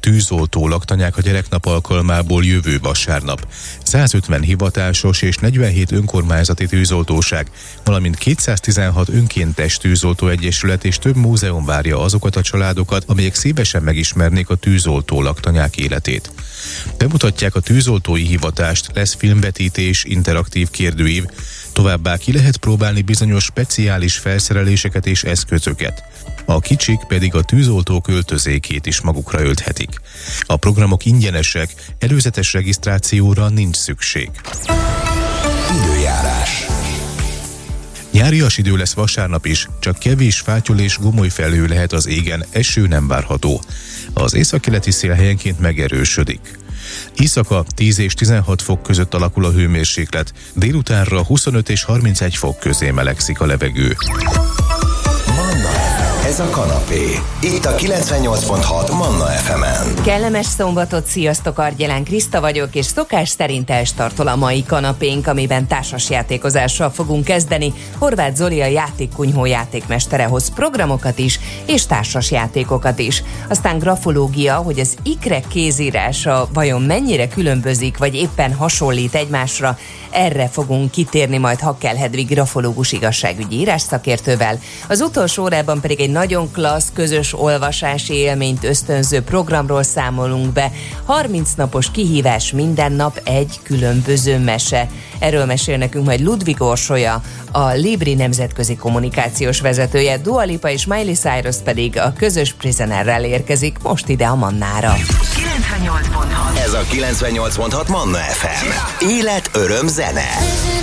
Tűzoltó laktanyák a gyereknap alkalmából jövő vasárnap. 150 hivatásos és 47 önkormányzati tűzoltóság, valamint 216 önkéntes tűzoltó egyesület és több múzeum várja azokat a családokat, amelyek szívesen megismernék a tűzoltó laktanyák életét. Bemutatják a tűzoltói hivatást, lesz filmvetítés, interaktív kérdőív, továbbá ki lehet próbálni bizonyos speciális felszereléseket és eszközöket. A kicsik pedig a tűzoltó költözékét is magukra ölthetik. A programok ingyenesek, előzetes regisztrációra nincs szükség. Időjárás. Nyárias idő lesz vasárnap is, csak kevés fátyol és gomoly felhő lehet az égen, eső nem várható. Az északkeleti szél helyenként megerősödik. Éjszaka 10 és 16 fok között alakul a hőmérséklet, délutánra 25 és 31 fok közé melegszik a levegő. Ez a kanapé. Itt a 98.6 Manna FM-en. Kellemes szombatot, sziasztok, Argyelán Kriszta vagyok, és szokás szerint elstartol a mai kanapénk, amiben társasjátékozással fogunk kezdeni. Horváth Zoli, a játékkunyhó játékmestere hoz programokat is, és társasjátékokat is. Aztán grafológia, hogy az ikrek kézírása vajon mennyire különbözik, vagy éppen hasonlít egymásra. Erre fogunk kitérni majd Hakkel Hedvig grafológus igazságügyi írásszakértővel. Az utolsó órában pedig egy nagyon klassz közös olvasási élményt ösztönző programról számolunk be. 30 napos kihívás, minden nap egy különböző mese. Erről mesél nekünk majd Ludvig Orsolya, a Libri nemzetközi kommunikációs vezetője. Dua Lipa és Miley Cyrus pedig a közös Prisonerrel érkezik most ide a Mannára. 98.6. Ez a 98.6 Manna FM. Élet, öröm, zene.